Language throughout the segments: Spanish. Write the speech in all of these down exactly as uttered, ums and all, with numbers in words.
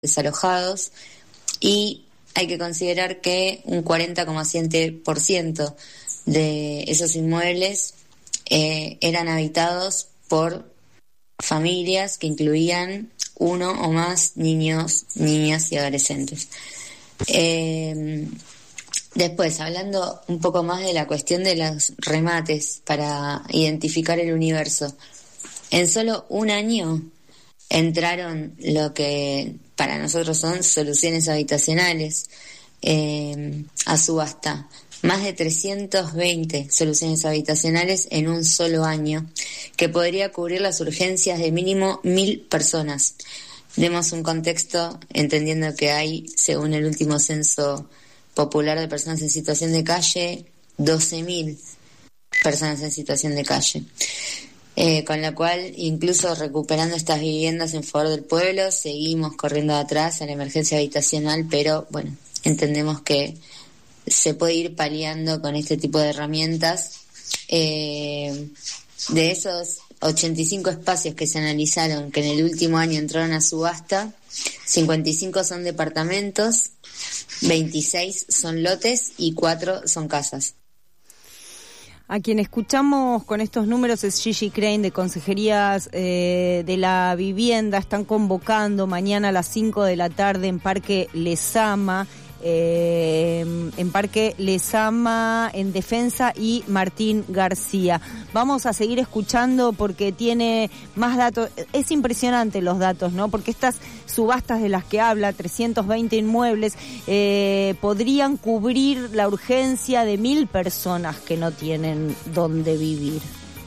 desalojados, y hay que considerar que un cuarenta coma siete por ciento de esos inmuebles eh, eran habitados por familias que incluían uno o más niños, niñas y adolescentes. Eh, después, hablando un poco más de la cuestión de los remates para identificar el universo, en solo un año entraron lo que para nosotros son soluciones habitacionales eh, a subasta. Más de trescientas veinte soluciones habitacionales en un solo año, que podría cubrir las urgencias de mínimo mil personas. Demos un contexto entendiendo que hay, según el último censo popular de personas en situación de calle, doce mil personas en situación de calle. Eh, con la cual, incluso recuperando estas viviendas en favor del pueblo, seguimos corriendo atrás a la emergencia habitacional, pero bueno, entendemos que se puede ir paliando con este tipo de herramientas. Eh, de esos ochenta y cinco espacios que se analizaron, que en el último año entraron a subasta, cincuenta y cinco son departamentos, veintiséis son lotes y cuatro son casas. A quien escuchamos con estos números es Gigi Crane, de Consejerías eh, de la Vivienda. Están convocando mañana a las cinco de la tarde en Parque Lezama, eh, en Parque Lezama, en Defensa y Martín García. Vamos a seguir escuchando porque tiene más datos. Es impresionante los datos, ¿no? Porque estas subastas de las que habla, trescientos veinte inmuebles, eh, podrían cubrir la urgencia de mil personas que no tienen dónde vivir.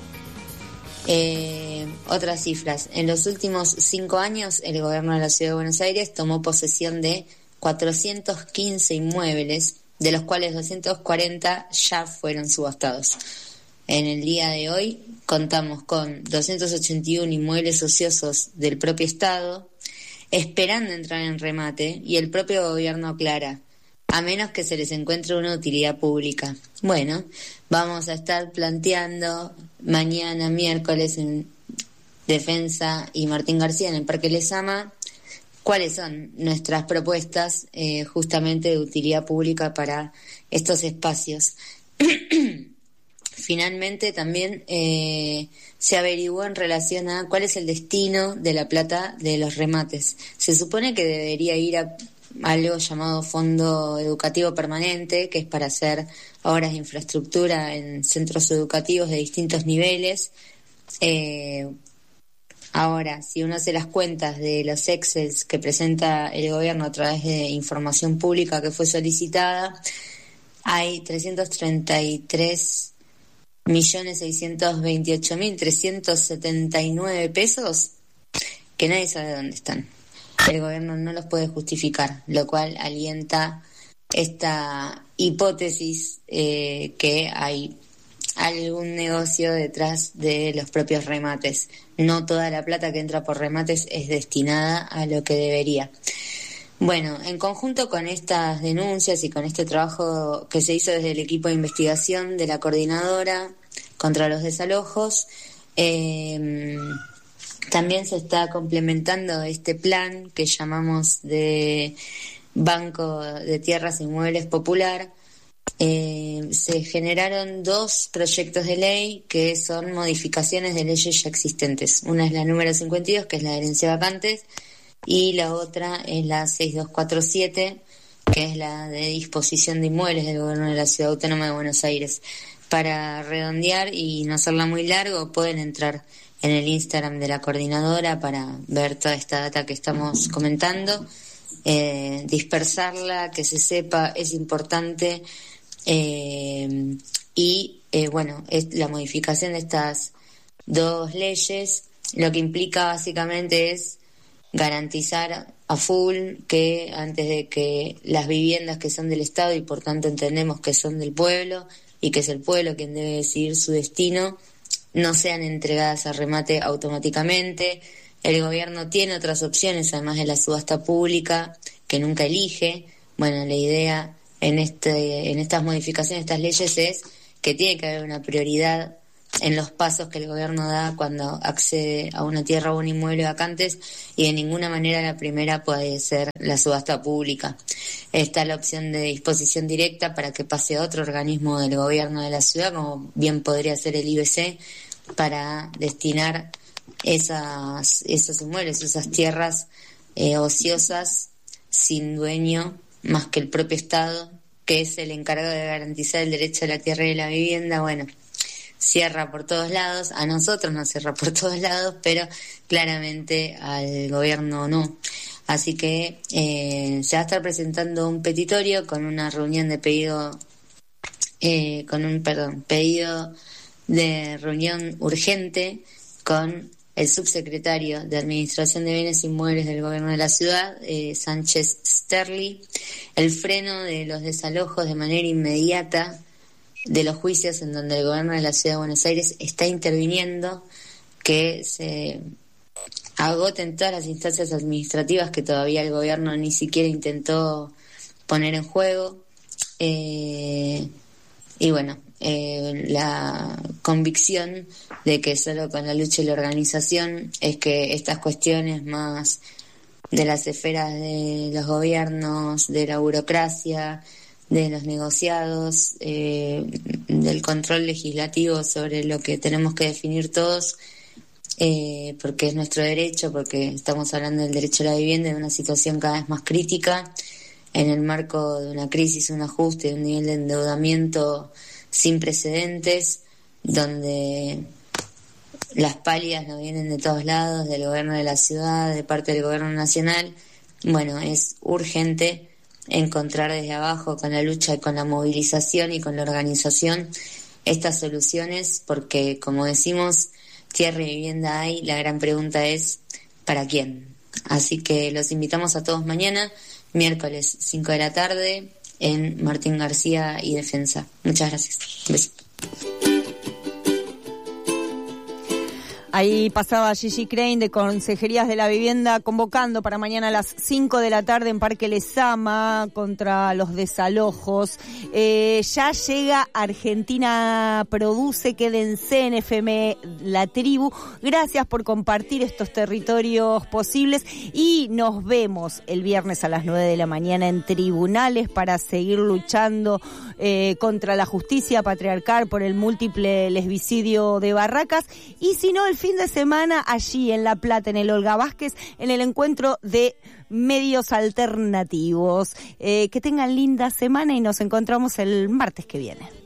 Eh, otras cifras. En los últimos cinco años, el gobierno de la Ciudad de Buenos Aires tomó posesión de cuatrocientos quince inmuebles, de los cuales doscientos cuarenta ya fueron subastados. En el día de hoy contamos con doscientos ochenta y uno inmuebles ociosos del propio Estado, esperando entrar en remate, y el propio gobierno aclara, a menos que se les encuentre una utilidad pública. Bueno, vamos a estar planteando mañana, miércoles, en Defensa y Martín García, en el Parque Lezama, cuáles son nuestras propuestas eh, justamente de utilidad pública para estos espacios. Finalmente también eh, se averiguó en relación a cuál es el destino de la plata de los remates. Se supone que debería ir a algo llamado Fondo Educativo Permanente, que es para hacer obras de infraestructura en centros educativos de distintos niveles. Eh, ahora, si uno hace las cuentas de los Excels que presenta el gobierno a través de información pública que fue solicitada, hay trescientos treinta y tres millones seiscientos veintiocho mil trescientos setenta y nueve pesos que nadie sabe dónde están. El gobierno no los puede justificar, lo cual alienta esta hipótesis eh, que hay algún negocio detrás de los propios remates. No toda la plata que entra por remates es destinada a lo que debería. Bueno, en conjunto con estas denuncias y con este trabajo que se hizo desde el equipo de investigación de la Coordinadora contra los Desalojos, eh, también se está complementando este plan que llamamos de Banco de Tierras e Inmuebles Popular. Eh, se generaron dos proyectos de ley que son modificaciones de leyes ya existentes. Una es la número cincuenta y dos, que es la de herencia vacantes, y la otra es la seis mil doscientos cuarenta y siete, que es la de disposición de inmuebles del Gobierno de la Ciudad Autónoma de Buenos Aires. Para redondear y no hacerla muy largo, pueden entrar en el Instagram de la Coordinadora para ver toda esta data que estamos comentando, eh, dispersarla, que se sepa, es importante, eh, y eh, bueno, es la modificación de estas dos leyes, lo que implica básicamente es garantizar a full que antes de que las viviendas que son del Estado y por tanto entendemos que son del pueblo y que es el pueblo quien debe decidir su destino, no sean entregadas a remate automáticamente. El gobierno tiene otras opciones además de la subasta pública que nunca elige. Bueno, la idea en este en estas modificaciones de estas leyes es que tiene que haber una prioridad en los pasos que el gobierno da cuando accede a una tierra o un inmueble vacantes, y de ninguna manera la primera puede ser la subasta pública. Está la opción de disposición directa para que pase a otro organismo del gobierno de la ciudad, como bien podría ser el I B C, para destinar esas, esos inmuebles, esas tierras eh, ociosas sin dueño más que el propio Estado, que es el encargado de garantizar el derecho a la tierra y a la vivienda. Bueno, cierra por todos lados, a nosotros nos cierra por todos lados, pero claramente al gobierno no. Así que eh, se va a estar presentando un petitorio con una reunión de pedido, eh, con un, perdón, pedido de reunión urgente con el subsecretario de Administración de Bienes Inmuebles del Gobierno de la Ciudad, eh, Sánchez Sterli, el freno de los desalojos de manera inmediata de los juicios en donde el Gobierno de la Ciudad de Buenos Aires está interviniendo, que se agoten todas las instancias administrativas que todavía el Gobierno ni siquiera intentó poner en juego, eh, y bueno, Eh, la convicción de que solo con la lucha y la organización es que estas cuestiones más de las esferas de los gobiernos, de la burocracia, de los negociados, eh, del control legislativo sobre lo que tenemos que definir todos, eh, porque es nuestro derecho, porque estamos hablando del derecho a la vivienda, de una situación cada vez más crítica, en el marco de una crisis, un ajuste, de un nivel de endeudamiento sin precedentes, donde las palias nos vienen de todos lados, del gobierno de la ciudad, de parte del gobierno nacional. Bueno, es urgente encontrar desde abajo, con la lucha y con la movilización y con la organización, estas soluciones, porque como decimos, tierra y vivienda hay, la gran pregunta es ¿para quién? Así que los invitamos a todos mañana, miércoles cinco de la tarde, en Martín García y Defensa. Muchas gracias. Un beso. Ahí pasaba Gigi Crane de Consejerías de la Vivienda convocando para mañana a las cinco de la tarde en Parque Lezama contra los desalojos. Eh, ya llega Argentina Produce, quédense en F M La Tribu. Gracias por compartir estos territorios posibles y nos vemos el viernes a las nueve de la mañana en Tribunales para seguir luchando eh, contra la justicia patriarcal por el múltiple lesbicidio de Barracas, y si no, el fin de semana allí en La Plata, en el Olga Vázquez, en el encuentro de medios alternativos. Eh, que tengan linda semana y nos encontramos el martes que viene.